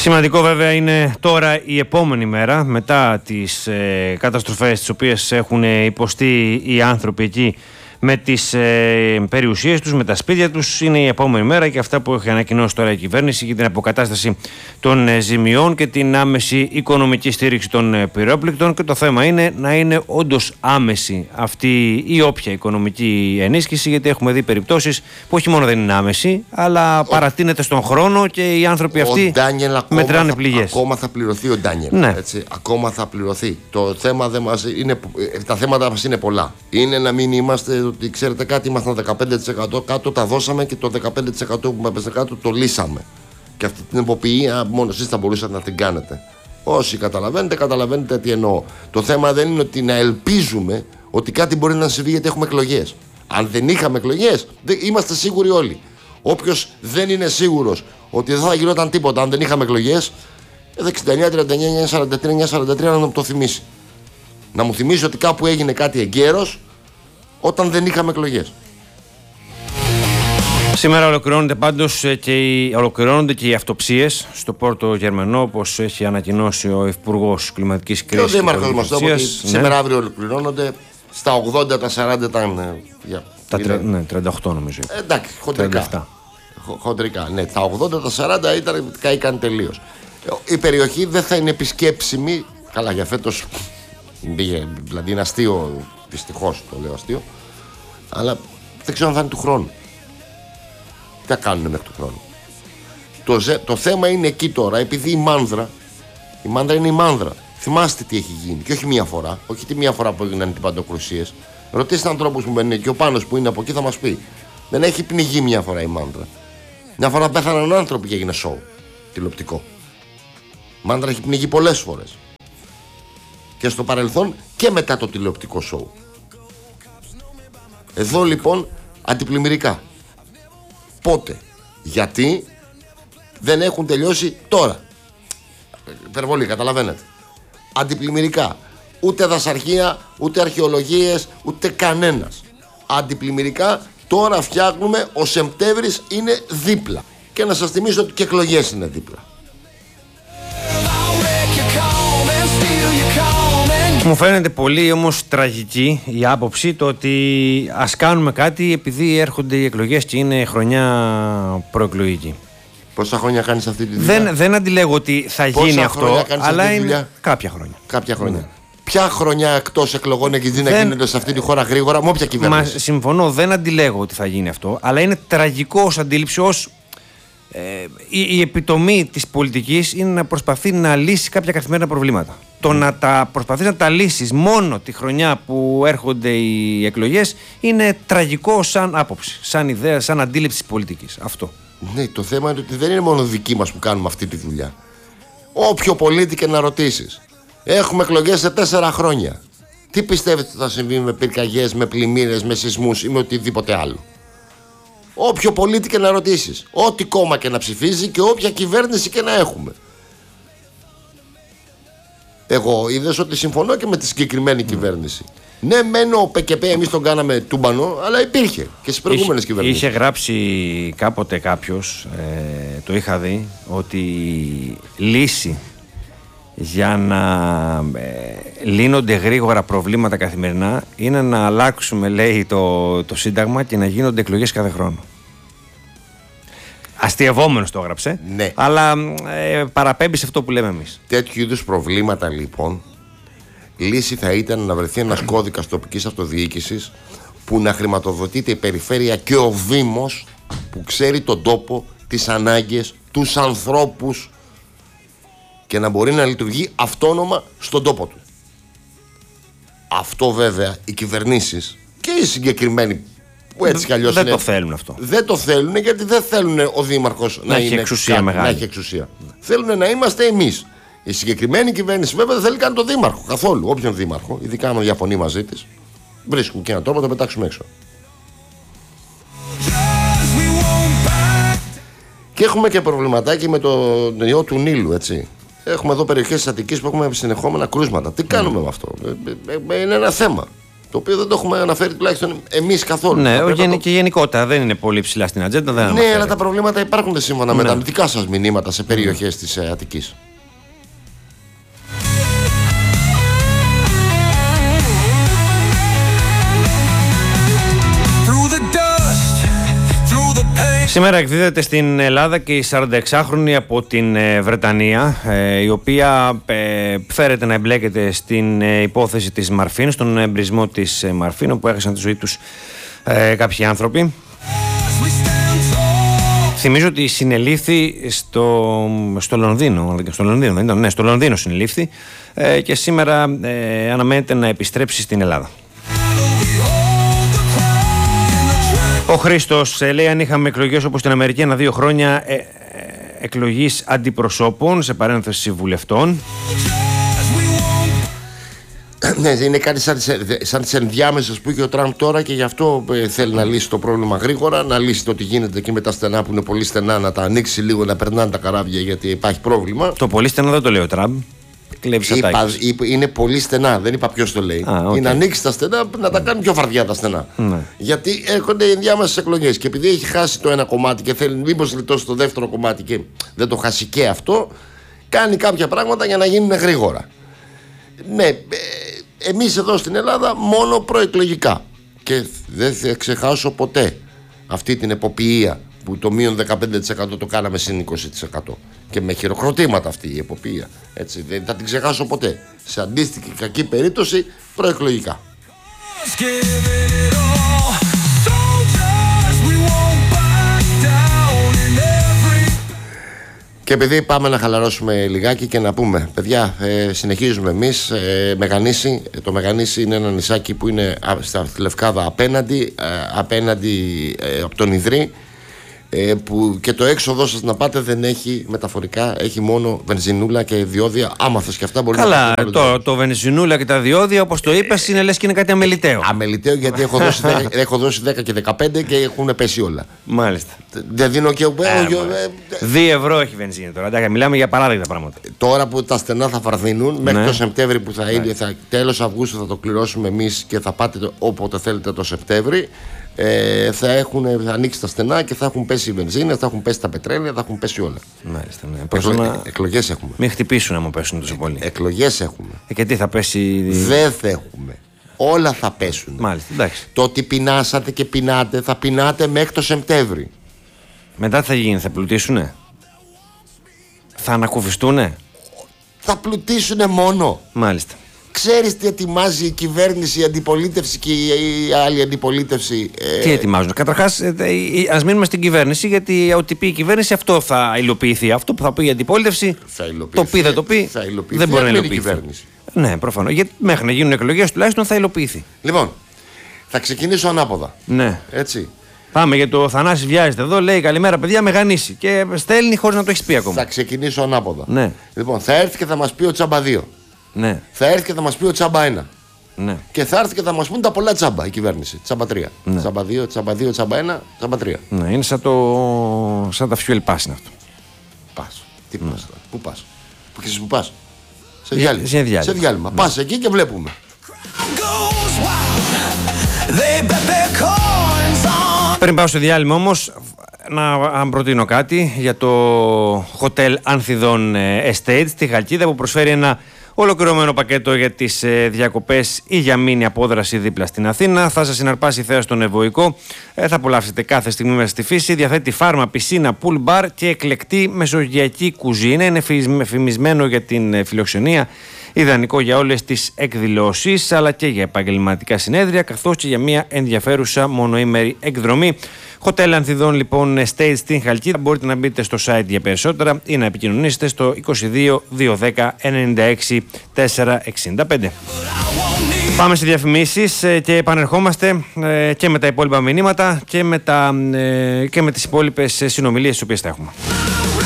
Σημαντικό βέβαια είναι τώρα η επόμενη μέρα, μετά τις καταστροφές τις οποίες έχουν υποστεί οι άνθρωποι εκεί με τις περιουσίες τους, με τα σπίτια τους. Είναι η επόμενη μέρα και αυτά που έχει ανακοινώσει τώρα η κυβέρνηση για την αποκατάσταση των ζημιών και την άμεση οικονομική στήριξη των πυρόπληκτων, και το θέμα είναι να είναι όντως άμεση αυτή η όποια οικονομική ενίσχυση, γιατί έχουμε δει περιπτώσεις που όχι μόνο δεν είναι άμεση, αλλά παρατείνεται στον χρόνο και οι άνθρωποι αυτοί μετράνε πληγές. Ακόμα θα πληρωθεί ο Ντάνιελ. Ναι. Έτσι, ακόμα θα πληρωθεί. Το θέμα δεν μας είναι, τα θέματα μας είναι πολλά. Είναι να μην είμαστε, ότι ξέρετε κάτι, ήμασταν 15% κάτω, τα δώσαμε και το 15% που έπεσε κάτω το λύσαμε. Και αυτή την εποποιία μόνο εσείς θα μπορούσατε να την κάνετε. Όσοι καταλαβαίνετε τι εννοώ. Το θέμα δεν είναι ότι να ελπίζουμε ότι κάτι μπορεί να συμβεί γιατί έχουμε εκλογές. Αν δεν είχαμε εκλογές, είμαστε σίγουροι όλοι. Όποιος δεν είναι σίγουρος ότι δεν θα γινόταν τίποτα αν δεν είχαμε εκλογές, 69, 39, 43, 943 να μου το θυμίσει. Να μου θυμίσει ότι κάπου έγινε κάτι εγκαίρος όταν δεν είχαμε εκλογές. Σήμερα ολοκληρώνονται και οι αυτοψίες στο Πόρτο Γερμανό, όπως έχει ανακοινώσει ο Υπουργός Κλιματικής Κρίσης. Και ο Δήμαρχος μας το είπε ότι σήμερα αύριο ολοκληρώνονται. Στα 80, τα 40 ήταν. Ναι, 38 νομίζω. Εντάξει, χοντρικά. Χοντρικά, ναι. Τα 80, τα 40 ήταν καήκαν τελείως. Η περιοχή δεν θα είναι επισκέψιμη. Καλά, για φέτος δηλαδή είναι αστείο, δυστυχώς το λέω αστείο. Αλλά δεν ξέρω αν θα είναι του χρόνου. Τι θα κάνουν μέχρι του χρόνου. Το θέμα είναι εκεί τώρα, επειδή η μάνδρα είναι η μάνδρα. Θυμάστε τι έχει γίνει, και όχι μία φορά. Όχι τη μία φορά που έγιναν οι παντοκρουσίες. Ρωτήστε ανθρώπους που μπαίνουν, και ο Πάνος που είναι από εκεί θα μας πει. Δεν έχει πνιγεί μία φορά η μάνδρα. Μια φορά πέθαναν άνθρωποι και έγινε σοου τηλεοπτικό. Η μάνδρα έχει πνιγεί πολλές φορές. Και στο παρελθόν και μετά το τηλεοπτικό σοου. Εδώ λοιπόν αντιπλημμυρικά. Πότε, γιατί δεν έχουν τελειώσει τώρα. Υπερβολή, καταλαβαίνετε. Αντιπλημμυρικά. Ούτε δασαρχία, ούτε αρχαιολογίες, ούτε κανένας. Αντιπλημμυρικά τώρα φτιάχνουμε, ο Σεπτέμβρης είναι δίπλα. Και να σας θυμίσω ότι και εκλογές είναι δίπλα. Μου φαίνεται πολύ όμως τραγική η άποψη το ότι ας κάνουμε κάτι επειδή έρχονται οι εκλογές και είναι χρονιά προεκλογική. Πόσα χρόνια κάνεις αυτή τη δουλειά? Δεν αντιλέγω ότι θα γίνει αυτό, αλλά είναι κάποια χρόνια. Κάποια χρόνια. Ναι. Ποια χρονιά εκτός εκλογών έχει δει να γίνεται σε αυτή τη χώρα γρήγορα με όποια κυβέρνηση? Μα συμφωνώ, δεν αντιλέγω ότι θα γίνει αυτό, αλλά είναι τραγικό ως αντίληψη, ως η επιτομή της πολιτικής είναι να προσπαθεί να λύσει κάποια καθημερινά προβλήματα. Το να τα προσπαθείς να τα λύσεις μόνο τη χρονιά που έρχονται οι εκλογές είναι τραγικό σαν άποψη, σαν ιδέα, σαν αντίληψη της πολιτικής. Αυτό. Ναι, το θέμα είναι ότι δεν είναι μόνο δική μας που κάνουμε αυτή τη δουλειά. Όποιο πολίτη και να ρωτήσεις, έχουμε εκλογές σε 4 χρόνια. Τι πιστεύετε ότι θα συμβεί με πυρκαγιές, με πλημμύρες, με σεισμούς ή με οτιδήποτε άλλο? Όποιο πολίτη και να ρωτήσεις, ό,τι κόμμα και να ψηφίζει και όποια κυβέρνηση και να έχουμε. Εγώ είδες ότι συμφωνώ και με τη συγκεκριμένη κυβέρνηση. Ναι, μένω ο ΠΚΠ, εμείς τον κάναμε τούμπανο, αλλά υπήρχε και στις προηγούμενες κυβερνήσεις. Είχε γράψει κάποτε κάποιος, το είχα δει, ότι λύση για να λύνονται γρήγορα προβλήματα καθημερινά είναι να αλλάξουμε, λέει, το Σύνταγμα και να γίνονται εκλογές κάθε χρόνο. Αστειευόμενος το έγραψε, ναι. Αλλά παραπέμπει σε αυτό που λέμε εμείς. Τέτοιου είδους προβλήματα λοιπόν, λύση θα ήταν να βρεθεί ένας κώδικας τοπικής αυτοδιοίκησης που να χρηματοδοτείται η περιφέρεια και ο Δήμος που ξέρει τον τόπο, τις ανάγκες, τους ανθρώπους και να μπορεί να λειτουργεί αυτόνομα στον τόπο του. Αυτό βέβαια οι κυβερνήσεις και οι συγκεκριμένοι που έτσι κι αλλιώς δεν το θέλουν αυτό. Δεν το θέλουν γιατί δεν θέλουν ο Δήμαρχος να έχει εξουσία μεγάλη. Να έχει εξουσία. Θέλουν να είμαστε εμείς. Η συγκεκριμένη κυβέρνηση βέβαια δεν θέλει καν τον Δήμαρχο καθόλου. Όποιον Δήμαρχο, ειδικά αν διαφωνεί μαζί της, βρίσκουν και έναν τρόπο να το πετάξουμε έξω. Και έχουμε και προβληματάκι με τον ιό του Νείλου, έτσι. Έχουμε εδώ περιοχές της Αττικής που έχουμε συνεχόμενα κρούσματα. Τι κάνουμε με αυτό? Είναι ένα θέμα. Το οποίο δεν το έχουμε αναφέρει τουλάχιστον εμείς καθόλου. Ναι, και γενικότερα δεν είναι πολύ ψηλά στην ατζέντα. Ναι, αλλά τα προβλήματα υπάρχουν σύμφωνα με τα δικά σας μηνύματα σε περιοχές της Αττικής. Σήμερα εκδίδεται στην Ελλάδα και η 46χρονη από την Βρετανία, η οποία φέρεται να εμπλέκεται στην υπόθεση της Μαρφίν, στον εμπρισμό της Μαρφίν, όπου έχασαν τη ζωή τους κάποιοι άνθρωποι. Θυμίζω ότι συνελήφθη στο Λονδίνο, δεν ήταν, ναι, στο Λονδίνο συνελήφθη και σήμερα αναμένεται να επιστρέψει στην Ελλάδα. Ο Χρήστος λέει: αν είχαμε εκλογές όπως στην Αμερική ένα 2 χρόνια εκλογής αντιπροσώπων, σε παρένθεση βουλευτών. Ναι, είναι κάτι σαν τις ενδιάμεσες που είχε ο Τραμπ τώρα και γι' αυτό θέλει να λύσει το πρόβλημα γρήγορα, να λύσει το ότι γίνεται εκεί με τα στενά που είναι πολύ στενά, να τα ανοίξει λίγο, να περνάνε τα καράβια γιατί υπάρχει πρόβλημα. Το πολύ στενά δεν το λέει ο Τραμπ. Είναι πολύ στενά, δεν είπα ποιος το λέει. Είναι να ανοίξει τα στενά, να τα κάνει πιο φαρδιά τα στενά. Γιατί έρχονται οι ενδιάμεσες εκλογές και επειδή έχει χάσει το ένα κομμάτι και θέλει μήπως λιτώσει το δεύτερο κομμάτι και δεν το χάσει και αυτό, κάνει κάποια πράγματα για να γίνουν γρήγορα. Ναι, εμείς εδώ στην Ελλάδα μόνο προεκλογικά. Και δεν θα ξεχάσω ποτέ αυτή την εποποιία που το μείον 15% το κάναμε συν 20%. Και με χειροκροτήματα αυτή η εποποιία. Έτσι, δεν θα την ξεχάσω ποτέ. Σε αντίστοιχη κακή περίπτωση προεκλογικά. Και επειδή πάμε να χαλαρώσουμε λιγάκι και να πούμε, παιδιά, συνεχίζουμε εμείς. Μεγανήσι, το Μεγανήσι είναι ένα νησάκι που είναι στη Λευκάδα απέναντι από τον Ιδρύ, που και το έξοδό σας να πάτε δεν έχει μεταφορικά, έχει μόνο βενζινούλα και διόδια. Άμα θες και αυτά μπορεί να πάνε. Καλά, το βενζινούλα και τα διόδια, όπως το είπες, είναι λες και είναι κάτι αμεληταίο. Αμεληταίο, γιατί έχω δώσει 10 και 15 και έχουν πέσει όλα. Μάλιστα. Δεν δίνω και 2 ευρώ έχει βενζίνη τώρα. Εντάξει, μιλάμε για παράδειγμα πράγματα. Τώρα που τα στενά θα φαρδίνουν, μέχρι το Σεπτέμβρη που θα είναι, τέλος Αυγούστου θα το κληρώσουμε εμείς και θα πάτε όποτε θέλετε το Σεπτέμβρη. Θα έχουν ανοίξει τα στενά και θα έχουν πέσει οι βενζίνες, θα έχουν πέσει τα πετρέλαια, θα έχουν πέσει όλα. Μάλιστα, ναι. Εκλογές έχουμε. Μην χτυπήσουν άμα πέσουν τόσο πολύ. Εκλογές έχουμε. Και τι θα πέσει. Δεν θα έχουμε. Όλα θα πέσουν. Μάλιστα, εντάξει. Το ότι πεινάσατε και πεινάτε, θα πεινάτε μέχρι το Σεπτέμβρη. Μετά τι θα γίνει, θα πλουτίσουνε? Θα ανακουφιστούνε? Θα πλουτίσουνε μόνο. Μάλιστα. Ξέρεις τι ετοιμάζει η κυβέρνηση, η αντιπολίτευση και η άλλη αντιπολίτευση? Τι ετοιμάζουν? Καταρχάς, ας μείνουμε στην κυβέρνηση, γιατί ό,τι πει η κυβέρνηση αυτό θα υλοποιηθεί. Αυτό που θα πει η αντιπολίτευση, το πει δεν το πει, δεν μπορεί να υλοποιηθεί. Ναι, προφανώς. Γιατί μέχρι να γίνουν εκλογές τουλάχιστον θα υλοποιηθεί. Λοιπόν, θα ξεκινήσω ανάποδα. Ναι. Έτσι. Πάμε για το Θανάση βιάζεται εδώ, λέει καλημέρα παιδιά, Μεγανήσι. Και στέλνει χωρίς να το έχει πει ακόμα. Θα ξεκινήσω ανάποδα. Ναι. Λοιπόν, θα έρθει και θα μας πει ο Τσάμπα 2. Ναι. Θα έρθει και θα μας πει ο Τσάμπα 1. Ναι. Και θα έρθει και θα μας πούν τα πολλά τσάμπα η κυβέρνηση. Τσάμπα 3. Ναι. Τσάμπα 2, τσάμπα 2, τσάμπα 1, τσάμπα 3. Ναι, είναι σαν τα fuel pass είναι αυτό. Πας. Τι πας τώρα, πού πας? Πού πας? Σε διάλειμμα. Ναι. Πας εκεί και βλέπουμε. Πριν πάω στο διάλειμμα όμως, να προτείνω κάτι για το Hotel Άνθιδων Estate στη Χαλκίδα, που προσφέρει ένα ολοκληρωμένο πακέτο για τις διακοπές ή για μήνυ απόδραση δίπλα στην Αθήνα. Θα σας συναρπάσει θέα στον Ευωικό. Θα απολαύσετε κάθε στιγμή μέσα στη φύση. Διαθέτει φάρμα, πισίνα, pool bar και εκλεκτή μεσογειακή κουζίνα. Είναι φημισμένο για την φιλοξενία. Ιδανικό για όλες τις εκδηλώσεις, αλλά και για επαγγελματικά συνέδρια, καθώς και για μια ενδιαφέρουσα μονοήμερη εκδρομή. Hotel Ανθιδών λοιπόν Estate στην Χαλκίδα. Μπορείτε να μπείτε στο site για περισσότερα ή να επικοινωνήσετε στο 22 210 96 465. Πάμε σε διαφημίσεις και επανερχόμαστε και με τα υπόλοιπα μηνύματα και με τις υπόλοιπες συνομιλίες τις οποίες θα έχουμε.